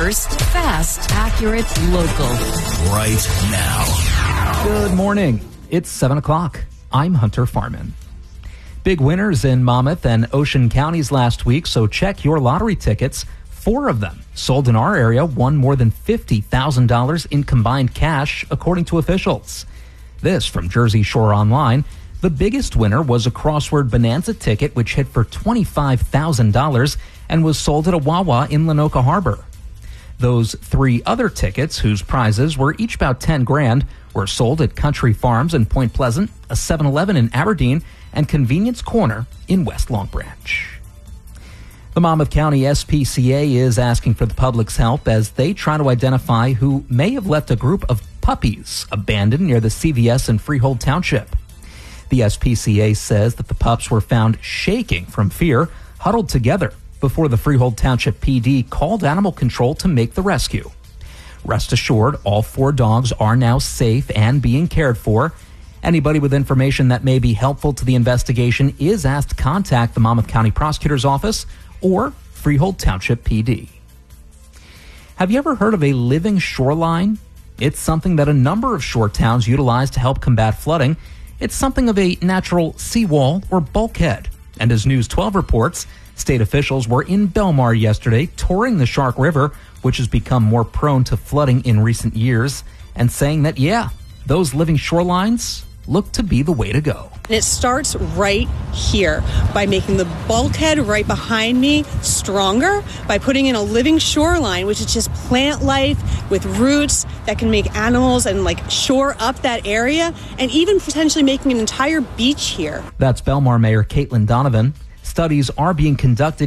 first, fast, accurate, local. Right now. Good morning. It's 7 o'clock. I'm Hunter Farman. Big winners in Monmouth and Ocean counties last week, so check your lottery tickets. 4 of them sold in our area won more than $50,000 in combined cash, according to officials. This from Jersey Shore Online. The biggest winner was a crossword bonanza ticket, which hit for $25,000 and was sold at a Wawa in Lenoka Harbor. Those 3 other tickets, whose prizes were each about $10,000, were sold at Country Farms in Point Pleasant, a 7-Eleven in Aberdeen, and Convenience Corner in West Long Branch. The Monmouth County SPCA is asking for the public's help as they try to identify who may have left a group of puppies abandoned near the CVS in Freehold Township. The SPCA says that the pups were found shaking from fear, huddled together before the Freehold Township PD called animal control to make the rescue. Rest assured, all 4 dogs are now safe and being cared for. Anybody with information that may be helpful to the investigation is asked to contact the Monmouth County Prosecutor's Office or Freehold Township PD. Have you ever heard of a living shoreline? It's something that a number of shore towns utilize to help combat flooding. It's something of a natural seawall or bulkhead. And as News 12 reports, state officials were in Belmar yesterday touring the Shark River, which has become more prone to flooding in recent years, and saying that, those living shorelines look to be the way to go. And it starts right here by making the bulkhead right behind me stronger, by putting in a living shoreline, which is just plant life with roots that can make animals and shore up that area, and even potentially making an entire beach here. That's Belmar Mayor Caitlin Donovan. Studies are being conducted